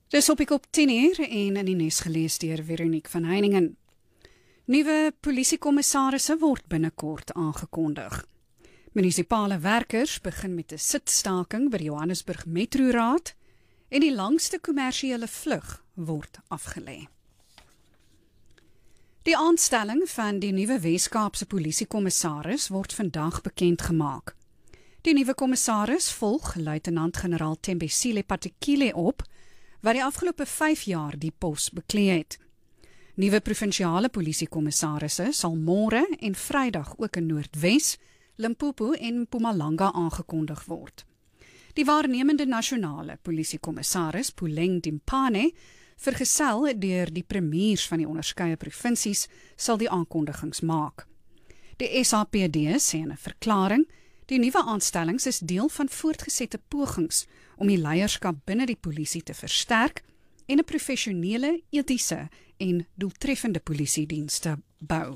Dis op die kop 10:00 en in die nuus gelees deur Veronique van Heiningen. Nuwe polisiekommissarisse word binnekort aangekondig. Munisipale werkers begin met 'n sitstaking by die Johannesburg Metroraad en die langste kommersiële vlug word afgelê. Die aanstelling van die nuwe Wes-Kaapse polisiekommissaris word vandag bekend gemaak. Die nuwe kommissaris volg luitenant-generaal Thembisile Patekile op, wat die afgelope 5 jaar die pos beklee het. Nuwe provinsiale polisiekommissarisse sal môre en Vrydag ook in Noordwes, Limpopo en Mpumalanga aangekondig word. Die waarnemende nasionale polisiekommissaris, Puleng Dimpane, vergesel deur die premiers van die onderskeie provinsies, sal die aankondigings maak. Die SAPD sê in 'n verklaring, die nuwe aanstellings is deel van voortgesette pogings om die leierskap binne die polisie te versterk en 'n professionele, etiese en doeltreffende polisiediens te bou.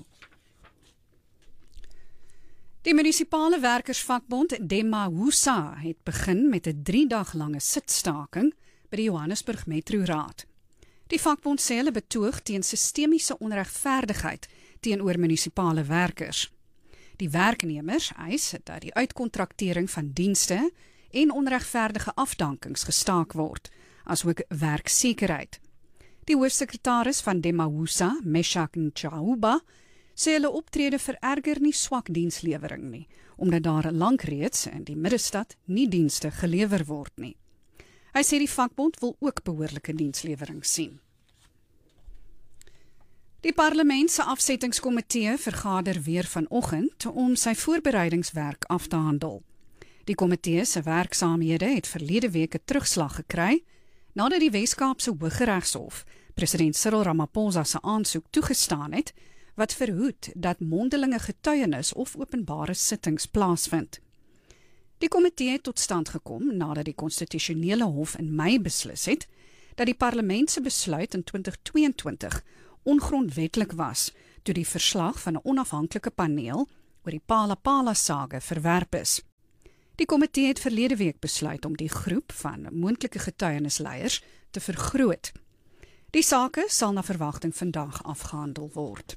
Die munisipale werkersvakbond DEMAWUSA het begin met 'n 3-dag-lange sitstaking by die Johannesburg Metroraad. Die vakbond sê hulle betoog teen sistemiese onregverdigheid teenoor munisipale werkers. Die werknemers eis dat die uitkontraktering van dienste en onregverdige afdankings gestaak word, asook werksekerheid. Die hoofsekretaris van DEMAWUSA, Meshak Nchauba, sê hulle optrede vererger nie swak dienslewering nie, omdat daar lank reeds in die middestad nie dienste gelewer word nie. Hy sê die vakbond wil ook behoorlike dienslewering sien. Die parlement se afsettingskomitee vergader weer vanoggend om sy voorbereidingswerk af te handel. Die komitee se werksaamhede het verlede week 'n terugslag gekry, nadat die Wes-Kaapse Hooggeregshof president Cyril Ramaphosa se aansoek toegestaan het, wat verhoed dat mondelinge getuienis of openbare sittings plaasvind. Die komitee het tot stand gekom nadat die konstitusionele hof in Mei beslis het dat die parlement se besluit in 2022 ongrondwetlik was toe die verslag van 'n onafhanklike paneel oor die Phala-Phala-saga verwerp is. Die komitee het verlede week besluit om die groep van moontlike getuienisleiers te vergroot. Die sake sal na verwagting vandag afgehandel word.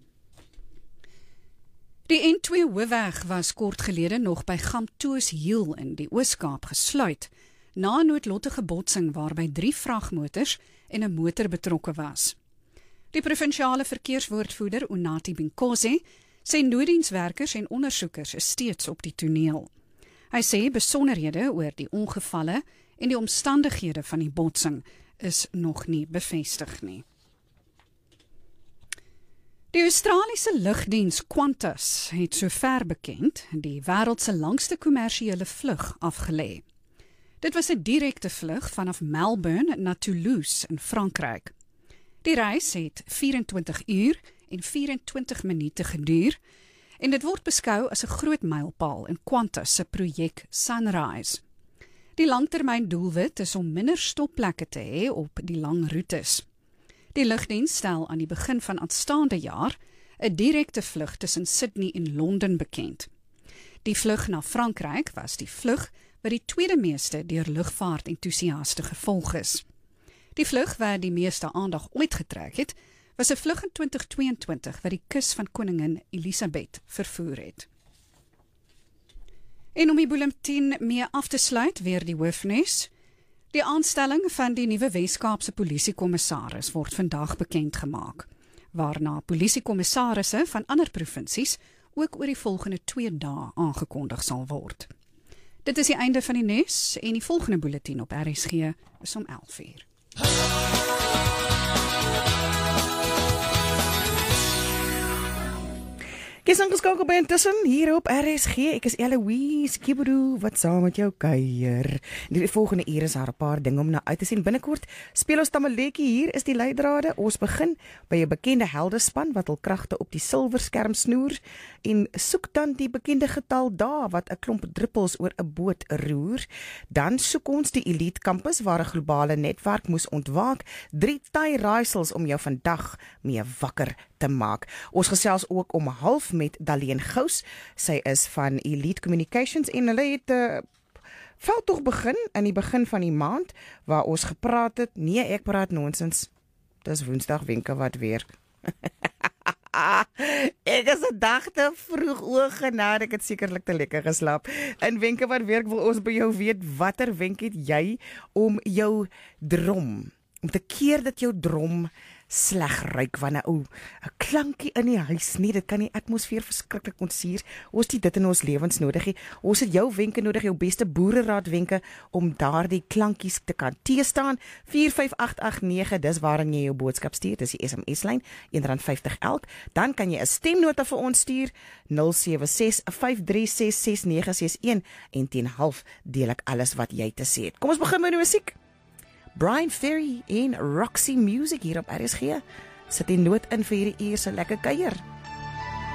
Die N2 hoofweg was kort gelede nog by Gamtooshiel in die Oos-Kaap gesluit, na 'n noodlottige botsing waarby 3 vragmotors en 'n motor betrokke was. Die provinsiale verkeerswoordvoerder Unati Binkosi sê nooddienswerkers en ondersoekers is steeds op die toneel. Hy sê besonderhede oor die ongevalle en die omstandighede van die botsing is nog nie bevestig nie. Die Australiese lugdiens Qantas het sover bekend die wêreld se langste kommersiële vlug afgelê. Dit was 'n direkte vlug vanaf Melbourne na Toulouse in Frankryk. Die reis het 24 uur en 24 minute geduur en dit word beskou as 'n groot mylpaal in Qantas se projek Sunrise. Die langtermyn doelwit is om minder stopplekke te hê op die lang roetes. Die lugdiens stel aan die begin van aanstaande jaar 'n direkte vlug tussen Sydney en Londen bekend. Die vlug na Frankryk was die vlug wat die tweede meeste deur lugvaart-entoesiaste gevolg is. Die vlug wat die meeste aandag ooit getrek het, was 'n vlug in 2022 wat die kus van koningin Elisabeth vervoer het. En om die bulletin mee af te sluit, weer die hoofnuus. Die aanstelling van die nuwe Wes-Kaapse polisiekommissaris word vandag bekend gemaak, waarna polisiekommissarisse van ander provinsies ook oor die volgende 2 dae aangekondig sal word. Dit is die einde van die nuus en die volgende bulletin op RSG is om 11:00. Kies ingeskakel by Intussen hier op RSG. Ek is Eloise Kibodo wat saam met jou kuier. In die volgende uur is daar 'n paar dinge om na uit te sien. Binnekort speel ons tamaletjie. Hier is die leidrade. Ons begin by 'n bekende heldespan wat hul kragte op die silverskerm snoer en soek dan die bekende getal dae wat 'n klomp druppels oor 'n boot roer. Dan soek ons die Elite Campus waar 'n globale netwerk moes ontwaak. 3 taai-raaisels om jou vandag mee wakker te maak. Ons gesels ook om 1:30 met Daleen Gous. Sy is van Elite Communications en hulle het veldtog begin in die begin van die maand, waar ons gepraat het, nee, ek praat nonsens, dis Woensdag Wenke wat werk. Ek is 'n dag te vroeg oorgenaad, ek het sekerlik te lekker geslaap. In Wenke wat werk wil ons by jou weet, watter wenk het jy om jou drom, om te keer dat jou drom sleg ruik, wanneer 'n klankie in die huis, nee, dit kan die atmosfeer verskriklik ontsuur. Ons het dit in ons lewens nodig hê. Ons het jou wenke nodig, jou beste boereraad wenke om daardie klankies te kan teestaan. 45889, dis waarin jy jou boodskap stuur, dis die SMS-lyn, R1.50 elk. Dan kan jy 'n stemnota vir ons stuur, 0765366961, en teen half deel ek alles wat jy te sê het. Kom ons begin met die musiek. Brian Ferry en Roxy Music hier op RSG. Sit die noot in vir hierdie uur se lekker kuier.